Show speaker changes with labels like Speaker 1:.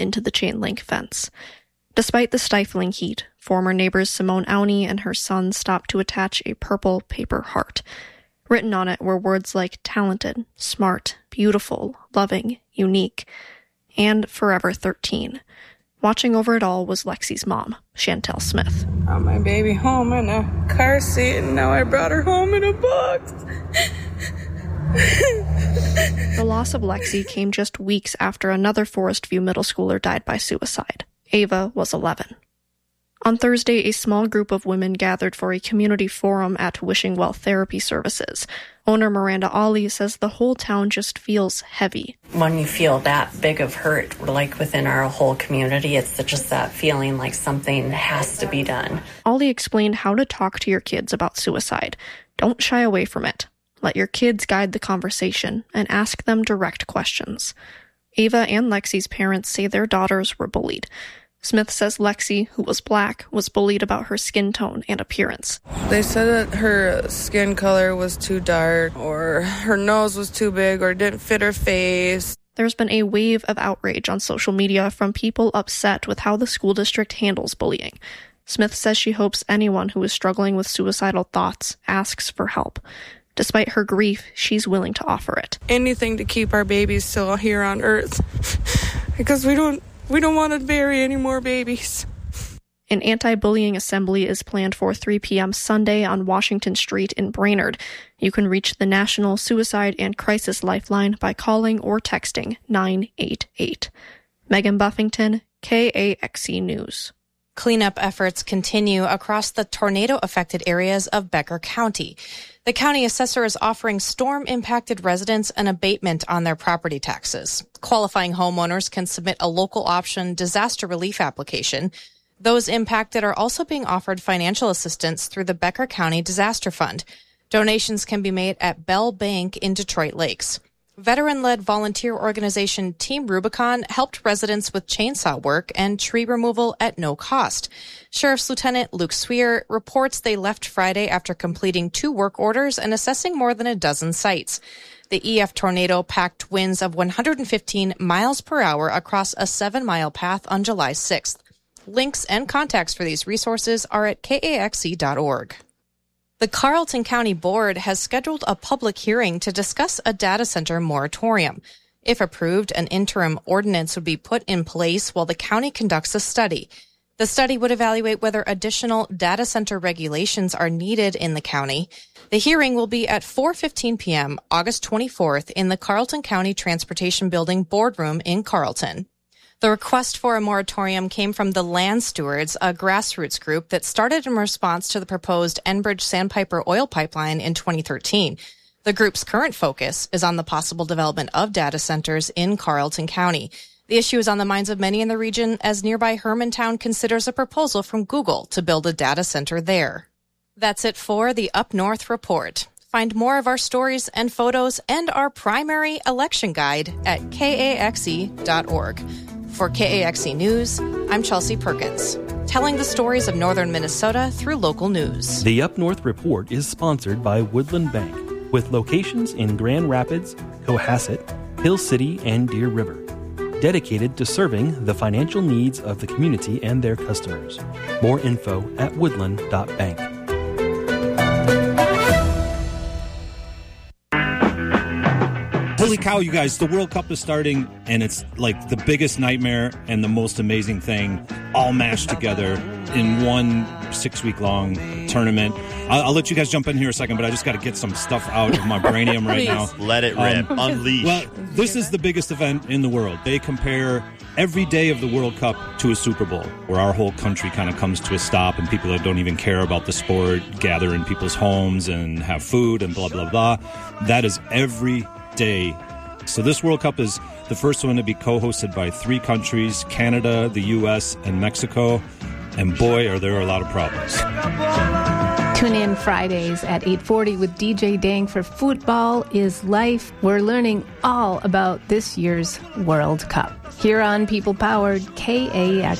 Speaker 1: into the chain link fence. Despite the stifling heat, former neighbors Simone Auney and her son stopped to attach a purple paper heart. Written on it were words like talented, smart, beautiful, loving, unique, and forever 13. Watching over it all was Lexi's mom, Chantel Smith.
Speaker 2: Brought my baby home in a car seat, and now I brought her home in a box.
Speaker 1: The loss of Lexi came just weeks after another Forest View middle schooler died by suicide. Ava was 11. On Thursday, a small group of women gathered for a community forum at Wishing Well Therapy Services. Owner Miranda Ollie says the whole town just feels heavy.
Speaker 3: When you feel that big of hurt, like within our whole community, it's just that feeling like something has to be done.
Speaker 1: Ollie explained how to talk to your kids about suicide. Don't shy away from it. Let your kids guide the conversation and ask them direct questions. Ava and Lexi's parents say their daughters were bullied. Smith says Lexi, who was black, was bullied about her skin tone and appearance.
Speaker 2: They said that her skin color was too dark, or her nose was too big, or didn't fit her face.
Speaker 1: There's been a wave of outrage on social media from people upset with how the school district handles bullying. Smith says she hopes anyone who is struggling with suicidal thoughts asks for help. Despite her grief, she's willing to offer it.
Speaker 2: Anything to keep our babies still here on Earth, because we don't want to bury any more babies.
Speaker 1: An anti-bullying assembly is planned for 3 p.m. Sunday on Washington Street in Brainerd. You can reach the National Suicide and Crisis Lifeline by calling or texting 988. Megan Buffington, KAXE News.
Speaker 4: Cleanup efforts continue across the tornado-affected areas of Becker County. The county assessor is offering storm-impacted residents an abatement on their property taxes. Qualifying homeowners can submit a local option disaster relief application. Those impacted are also being offered financial assistance through the Becker County Disaster Fund. Donations can be made at Bell Bank in Detroit Lakes. Veteran-led volunteer organization Team Rubicon helped residents with chainsaw work and tree removal at no cost. Sheriff's Lieutenant Luke Sweer reports they left Friday after completing 2 work orders and assessing more than a dozen sites. The EF tornado packed winds of 115 miles per hour across a 7-mile path on July 6th. Links and contacts for these resources are at kaxe.org. The Carleton County Board has scheduled a public hearing to discuss a data center moratorium. If approved, an interim ordinance would be put in place while the county conducts a study. The study would evaluate whether additional data center regulations are needed in the county. The hearing will be at 4:15 p.m. August 24th in the Carleton County Transportation Building Boardroom in Carleton. The request for a moratorium came from the Land Stewards, a grassroots group that started in response to the proposed Enbridge Sandpiper oil pipeline in 2013. The group's current focus is on the possible development of data centers in Carleton County. The issue is on the minds of many in the region as nearby Hermantown considers a proposal from Google to build a data center there. That's it for the Up North Report. Find more of our stories and photos and our primary election guide at kaxe.org. For KAXE News, I'm Chelsea Perkins, telling the stories of northern Minnesota through local news.
Speaker 5: The Up North Report is sponsored by Woodland Bank, with locations in Grand Rapids, Cohasset, Hill City, and Deer River, dedicated to serving the financial needs of the community and their customers. More info at woodland.bank.
Speaker 6: Holy cow, you guys, the World Cup is starting, and it's like the biggest nightmare and the most amazing thing all mashed together in one 6-week-long tournament. I'll let you guys jump in here a second, but I just got to get some stuff out of my brainium right now.
Speaker 7: Let it rip. Unleash.
Speaker 6: Well, this is the biggest event in the world. They compare every day of the World Cup to a Super Bowl, where our whole country kind of comes to a stop and people that don't even care about the sport gather in people's homes and have food and blah, blah, blah. That is every day. So this World Cup is the first one to be co-hosted by 3 countries, Canada, the U.S., and Mexico. And boy, are there a lot of problems.
Speaker 8: Tune in Fridays at 8:40 with DJ Dang for Football is Life. We're learning all about this year's World Cup. Here on People Powered KAXE.